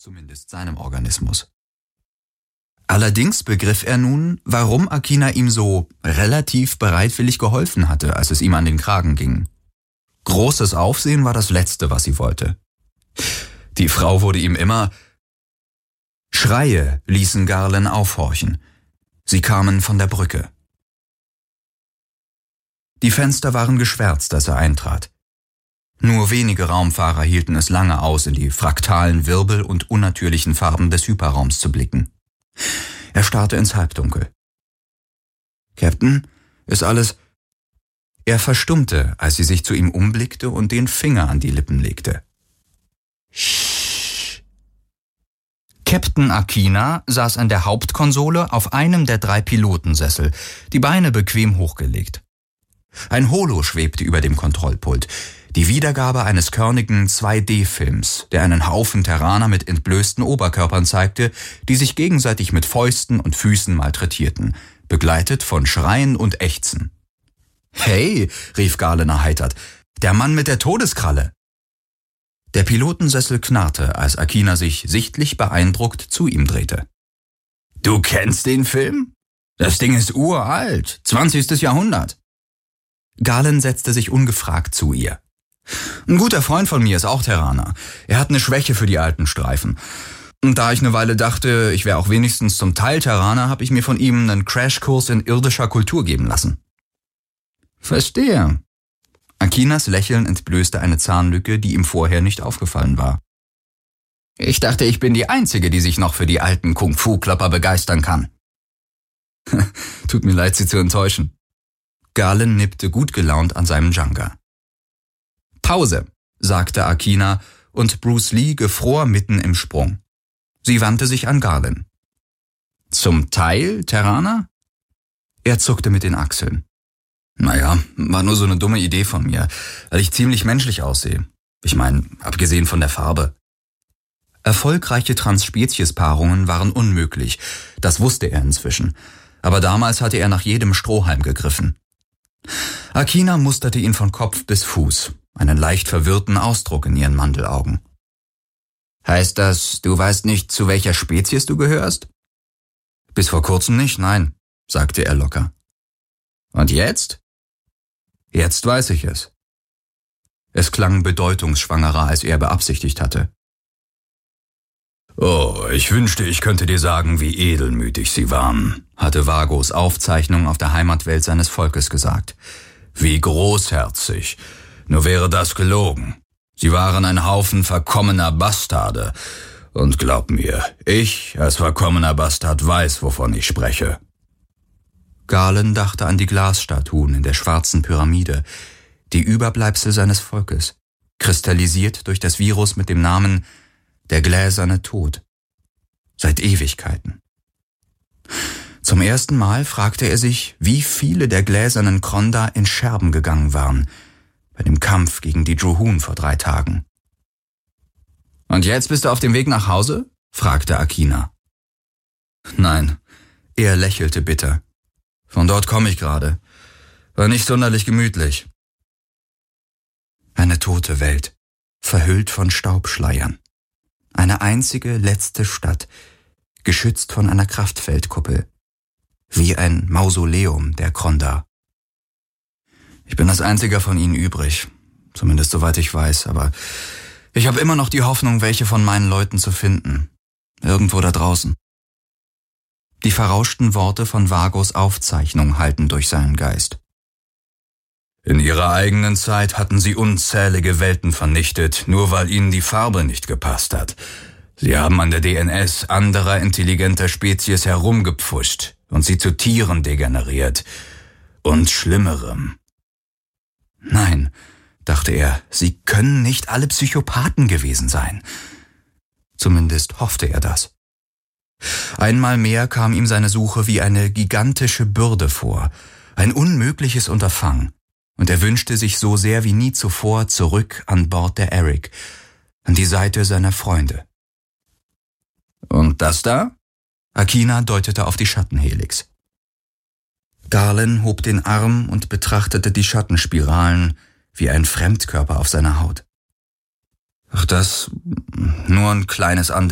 zumindest seinem Organismus. Allerdings begriff er nun, warum Akina ihm so relativ bereitwillig geholfen hatte, als es ihm an den Kragen ging. Großes Aufsehen war das Letzte, was sie wollte. Die Frau wurde ihm immer... Schreie ließen Garland aufhorchen. Sie kamen von der Brücke. Die Fenster waren geschwärzt, als er eintrat. Nur wenige Raumfahrer hielten es lange aus, in die fraktalen Wirbel und unnatürlichen Farben des Hyperraums zu blicken. Er starrte ins Halbdunkel. »Captain, ist alles...« Er verstummte, als sie sich zu ihm umblickte und den Finger an die Lippen legte. »Sch!« Captain Akina saß an der Hauptkonsole auf einem der 3 Pilotensessel, die Beine bequem hochgelegt. Ein Holo schwebte über dem Kontrollpult, die Wiedergabe eines körnigen 2D-Films, der einen Haufen Terraner mit entblößten Oberkörpern zeigte, die sich gegenseitig mit Fäusten und Füßen malträtierten, begleitet von Schreien und Ächzen. »Hey«, rief Garland erheitert, »der Mann mit der Todeskralle!« Der Pilotensessel knarrte, als Akina sich sichtlich beeindruckt zu ihm drehte. »Du kennst den Film? Das Ding ist uralt, 20. Jahrhundert.« Garland setzte sich ungefragt zu ihr. »Ein guter Freund von mir ist auch Terraner. Er hat eine Schwäche für die alten Streifen. Und da ich eine Weile dachte, ich wäre auch wenigstens zum Teil Terraner, habe ich mir von ihm einen Crashkurs in irdischer Kultur geben lassen.« »Verstehe.« Akinas Lächeln entblößte eine Zahnlücke, die ihm vorher nicht aufgefallen war. »Ich dachte, ich bin die Einzige, die sich noch für die alten Kung-Fu-Klopper begeistern kann.« »Tut mir leid, Sie zu enttäuschen.« Garland nippte gut gelaunt an seinem Janga. »Pause«, sagte Akina, und Bruce Lee gefror mitten im Sprung. Sie wandte sich an Garland. »Zum Teil Terraner?« Er zuckte mit den Achseln. »Naja, war nur so eine dumme Idee von mir, weil ich ziemlich menschlich aussehe. Ich meine, abgesehen von der Farbe.« Erfolgreiche Transspeziespaarungen waren unmöglich, das wusste er inzwischen. Aber damals hatte er nach jedem Strohhalm gegriffen. Akina musterte ihn von Kopf bis Fuß, einen leicht verwirrten Ausdruck in ihren Mandelaugen. »Heißt das, du weißt nicht, zu welcher Spezies du gehörst?« »Bis vor kurzem nicht, nein«, sagte er locker. »Und jetzt?« »Jetzt weiß ich es.« Es klang bedeutungsschwangerer, als er beabsichtigt hatte. »Oh, ich wünschte, ich könnte dir sagen, wie edelmütig sie waren«, hatte Vagos Aufzeichnung auf der Heimatwelt seines Volkes gesagt. »Wie großherzig. Nur wäre das gelogen. Sie waren ein Haufen verkommener Bastarde. Und glaub mir, ich als verkommener Bastard weiß, wovon ich spreche.« Garland dachte an die Glasstatuen in der schwarzen Pyramide, die Überbleibsel seines Volkes, kristallisiert durch das Virus mit dem Namen »Der gläserne Tod«. Seit Ewigkeiten. Zum ersten Mal fragte er sich, wie viele der gläsernen Kronda in Scherben gegangen waren, bei dem Kampf gegen die Drohun vor 3 Tagen. »Und jetzt bist du auf dem Weg nach Hause?« fragte Akina. »Nein«, er lächelte bitter. »Von dort komme ich gerade. War nicht sonderlich gemütlich.« Eine tote Welt, verhüllt von Staubschleiern. Eine einzige letzte Stadt, geschützt von einer Kraftfeldkuppel. Wie ein Mausoleum der Kronda. Ich bin das einzige von ihnen übrig, zumindest soweit ich weiß, aber ich habe immer noch die Hoffnung, welche von meinen Leuten zu finden. Irgendwo da draußen. Die verrauschten Worte von Vagos Aufzeichnung hallten durch seinen Geist. In ihrer eigenen Zeit hatten sie unzählige Welten vernichtet, nur weil ihnen die Farbe nicht gepasst hat. Sie haben an der DNS anderer intelligenter Spezies herumgepfuscht und sie zu Tieren degeneriert. Und Schlimmerem. Nein, dachte er, sie können nicht alle Psychopathen gewesen sein. Zumindest hoffte er das. Einmal mehr kam ihm seine Suche wie eine gigantische Bürde vor, ein unmögliches Unterfangen, und er wünschte sich so sehr wie nie zuvor zurück an Bord der Eric, an die Seite seiner Freunde. »Und das da?« Akina deutete auf die Schattenhelix. Garland hob den Arm und betrachtete die Schattenspiralen wie ein Fremdkörper auf seiner Haut. »Ach, das, nur ein kleines Andenken